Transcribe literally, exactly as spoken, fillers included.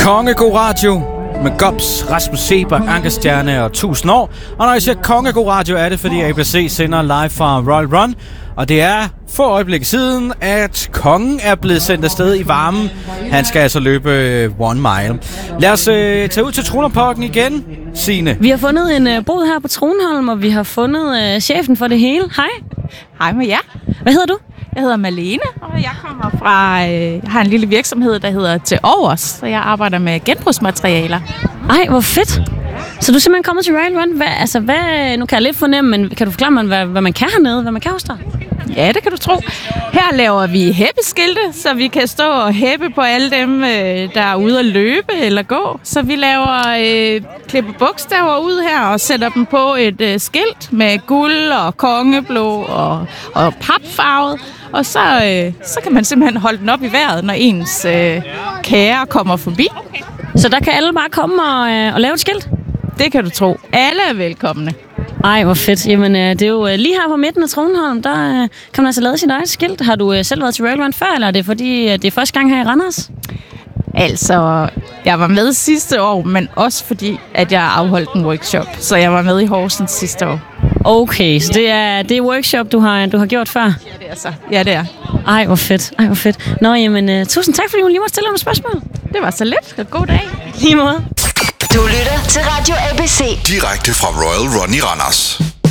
Kongegod Radio med Gobs, Rasmus Seebach, Ankerstjerne og tusind år. Og når jeg siger Kongegod Radio, er det fordi A B C sender live fra Royal Run. Og det er få øjeblikke siden, at kongen er blevet sendt afsted i varmen. Han skal altså løbe one mile. Lad os øh, tage ud til Tronerparken igen, Signe. Vi har fundet en øh, bod her på Tronholm, og vi har fundet øh, chefen for det hele. Hej. Hej med jer. Hvad hedder du? Jeg hedder Malene, og jeg kommer fra, øh, jeg har en lille virksomhed, der hedder Til Overs, så jeg arbejder med genbrugsmaterialer. Ej, hvor fedt. Så du er simpelthen kommet til Royal Run. Hvad, altså, hvad, nu kan jeg lidt fornemme, men kan du forklare mig, hvad, hvad man kan hernede? Hvad man kan hos dig? Ja, det kan du tro. Her laver vi hæppeskilte, så vi kan stå og hæppe på alle dem, øh, der er ude at løbe eller gå. Så vi laver øh, klippe bogstaver ud her og sætter dem på et øh, skilt med guld og kongeblå og, og papfarvet. Og så, øh, så kan man simpelthen holde den op i vejret, når ens øh, kære kommer forbi. Så der kan alle bare komme og, øh, og lave et skilt? Det kan du tro. Alle er velkomne. Ej, hvor fedt. Jamen, øh, det er jo øh, lige her på midten af Tronholm, der øh, kan man altså lave sit eget skilt. Har du øh, selv været til Royal Run før, eller er det fordi, øh, det er første gang her i Randers? Altså, jeg var med sidste år, men også fordi, at jeg afholdt en workshop. Så jeg var med i Horsens sidste år. Okay, så det er det er workshop, du har, du har gjort før? Ja, det er så. Ja, det er. Ej, hvor fedt. Ej, hvor fedt. Nå, jamen, uh, tusind tak, fordi du lige måtte stille nogle spørgsmål. Det var så lidt. God dag. Lige måde. Du lytter til Radio A B C. Direkte fra Royal Run i Randers.